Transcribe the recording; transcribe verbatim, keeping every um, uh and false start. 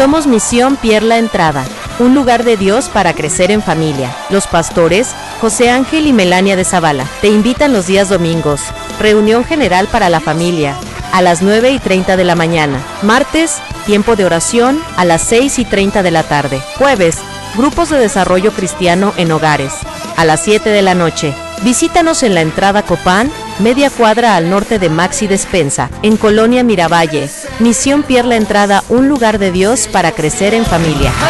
Somos Misión Pierre La Entrada, un lugar de Dios para crecer en familia. Los pastores, José Ángel y Melania de Zavala, te invitan los días domingos. Reunión general para la familia, a las nueve y treinta de la mañana. Martes, tiempo de oración, a las seis y treinta de la tarde. Jueves, grupos de desarrollo cristiano en hogares, a las siete de la noche. Visítanos en la entrada Copán, media cuadra al norte de Maxi Despensa, en Colonia Miravalle. Misión Pierre La Entrada, un lugar de Dios para crecer en familia.